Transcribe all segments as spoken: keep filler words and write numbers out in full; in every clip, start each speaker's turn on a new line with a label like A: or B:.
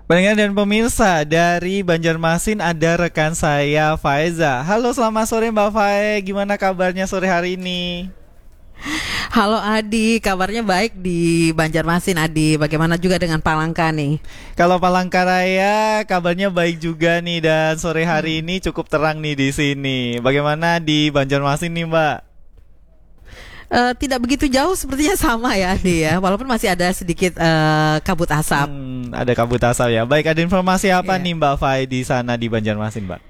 A: Pendengar dan pemirsa, dari Banjarmasin ada rekan saya Faiza. Halo, selamat sore Mbak Faiz. Gimana kabarnya sore hari ini?
B: Halo Adi, kabarnya baik di Banjarmasin Adi. Bagaimana juga dengan Palangka nih?
A: Kalau Palangkaraya kabarnya baik juga nih, dan sore hari ini cukup terang nih di sini. Bagaimana di Banjarmasin nih Mbak?
B: Uh, tidak begitu jauh, sepertinya sama ya Adi ya. Walaupun masih ada sedikit uh, kabut asap.
A: Hmm, ada kabut asap ya. Baik, ada informasi apa
B: yeah.
A: nih Mbak Faiz di sana di Banjarmasin Mbak?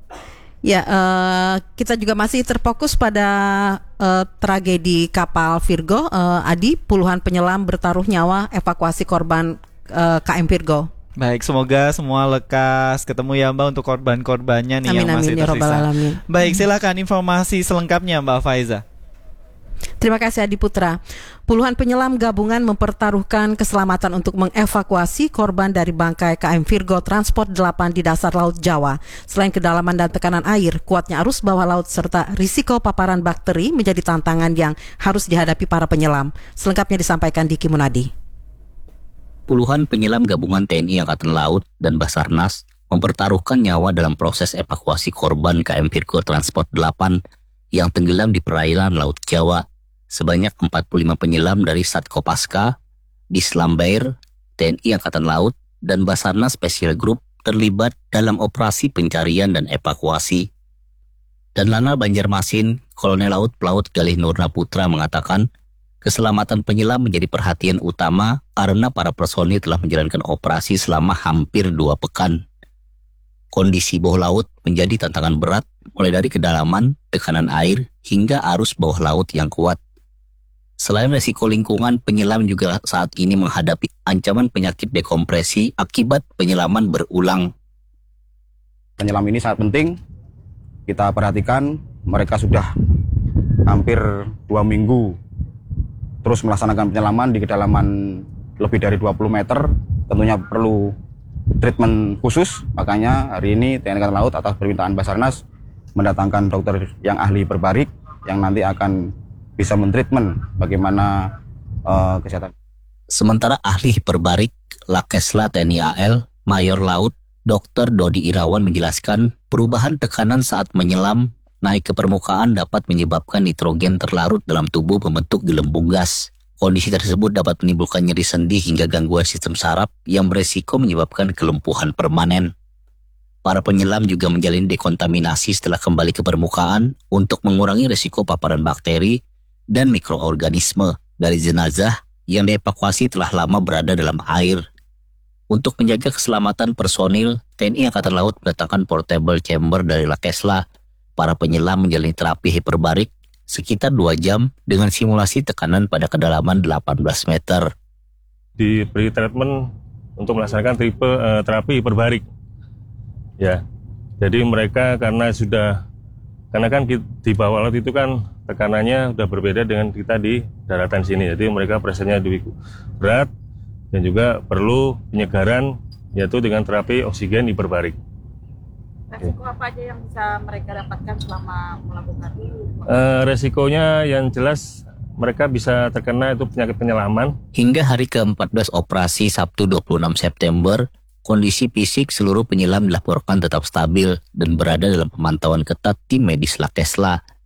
B: Ya, uh, kita juga masih terfokus pada uh, tragedi kapal Virgo. uh, Adi, puluhan penyelam bertaruh nyawa evakuasi korban uh, K M Virgo.
A: Baik, semoga semua lekas ketemu ya Mbak untuk korban-korbannya nih
B: amin,
A: yang masih
B: amin, ya
A: tersisa. Baik,
B: hmm.
A: silakan informasi selengkapnya Mbak Faiza.
B: Terima kasih Adi Putra. Puluhan penyelam gabungan mempertaruhkan keselamatan untuk mengevakuasi korban dari bangkai K M Virgo Transport delapan di dasar Laut Jawa. Selain kedalaman dan tekanan air, kuatnya arus bawah laut serta risiko paparan bakteri menjadi tantangan yang harus dihadapi para penyelam. Selengkapnya disampaikan Diki Munadi.
C: Puluhan penyelam gabungan T N I Angkatan Laut dan Basarnas mempertaruhkan nyawa dalam proses evakuasi korban K M Virgo Transport delapan yang tenggelam di perairan Laut Jawa. Sebanyak empat puluh lima penyelam dari Satkopaska, Dislambair, T N I Angkatan Laut, dan Basarnas Special Group terlibat dalam operasi pencarian dan evakuasi. Dan Lanal Banjarmasin, Kolonel Laut Pelaut Galih Nurna Putra mengatakan, keselamatan penyelam menjadi perhatian utama karena para personil telah menjalankan operasi selama hampir dua pekan. Kondisi bawah laut menjadi tantangan berat, mulai dari kedalaman, tekanan air, hingga arus bawah laut yang kuat. Selain resiko lingkungan, penyelam juga saat ini menghadapi ancaman penyakit dekompresi akibat penyelaman berulang.
D: Penyelam ini sangat penting, kita perhatikan mereka sudah hampir dua minggu terus melaksanakan penyelaman di kedalaman lebih dari dua puluh meter, tentunya perlu treatment khusus. Makanya hari ini T N I Angkatan Laut atas permintaan Basarnas mendatangkan dokter yang ahli berbarik yang nanti akan bisa mentreatment bagaimana uh, kesehatan.
C: Sementara ahli berbarik Lakesla T N I A L, Mayor Laut Dokter Dodi Irawan menjelaskan perubahan tekanan saat menyelam naik ke permukaan dapat menyebabkan nitrogen terlarut dalam tubuh membentuk gelembung gas. Kondisi tersebut dapat menimbulkan nyeri sendi hingga gangguan sistem saraf yang beresiko menyebabkan kelumpuhan permanen. Para penyelam juga menjalin dekontaminasi setelah kembali ke permukaan untuk mengurangi risiko paparan bakteri dan mikroorganisme dari jenazah yang dievakuasi telah lama berada dalam air. Untuk menjaga keselamatan personil, T N I Angkatan Laut mendatangkan portable chamber dari Lakesla. Para penyelam menjalani terapi hiperbarik sekitar dua jam dengan simulasi tekanan pada kedalaman delapan belas meter.
E: Diberi treatment untuk melaksanakan tipe uh, terapi hiperbarik. Ya, jadi mereka karena sudah, karena kan di bawah laut itu kan tekanannya sudah berbeda dengan kita di daratan sini. Jadi mereka pressure-nya lebih berat dan juga perlu penyegaran, yaitu dengan terapi oksigen hiperbarik.
F: Resiko apa aja yang bisa mereka dapatkan selama melakukan?
E: Uh, resikonya yang jelas mereka bisa terkena itu penyakit penyelaman.
C: Hingga hari ke empat belas operasi Sabtu dua puluh enam September, kondisi fisik seluruh penyelam dilaporkan tetap stabil dan berada dalam pemantauan ketat tim medis Lakesla.